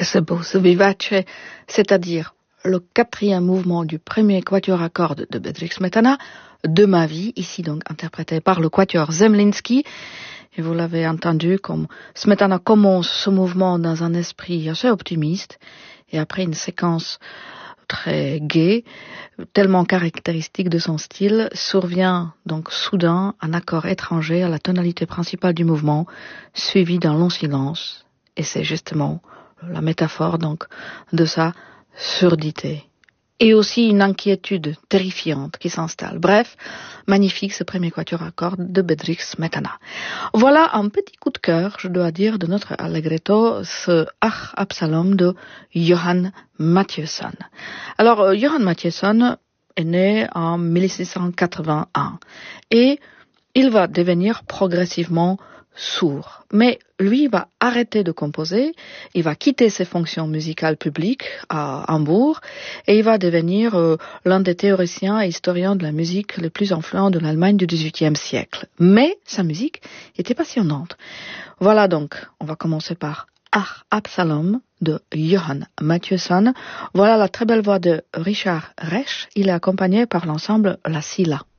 que c'est beau ce vivace, c'est-à-dire le quatrième mouvement du premier quatuor à cordes de Bedřich Smetana, de ma vie, ici donc interprété par le quatuor Zemlinsky. Et vous l'avez entendu, comme Smetana commence ce mouvement dans un esprit assez optimiste, et après une séquence très gaie, tellement caractéristique de son style, survient donc soudain un accord étranger à la tonalité principale du mouvement, suivi d'un long silence. Et c'est justement la métaphore donc de sa surdité. Et aussi une inquiétude terrifiante qui s'installe. Bref, magnifique ce premier quatuor à cordes de Bedřich Smetana. Voilà un petit coup de cœur, je dois dire, de notre allegretto, ce Ach Absalom de Johann Mathieuson. Alors, Johann Mathieuson est né en 1681 et il va devenir progressivement sourd. Mais lui va arrêter de composer, il va quitter ses fonctions musicales publiques à Hambourg et il va devenir l'un des théoriciens et historiens de la musique les plus influents de l'Allemagne du XVIIIe siècle. Mais sa musique était passionnante. Voilà donc, on va commencer par Ach Absalom de Johann Mathieuson. Voilà la très belle voix de Richard Resch. Il est accompagné par l'ensemble La Silla.